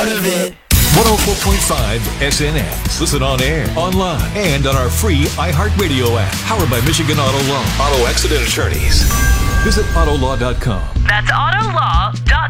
of it. 104.5 SNX. Listen on air, online, and on our free iHeartRadio app. Powered by Michigan Auto Law. Auto Accident Attorneys. Visit Autolaw.com. That's Autolaw.com.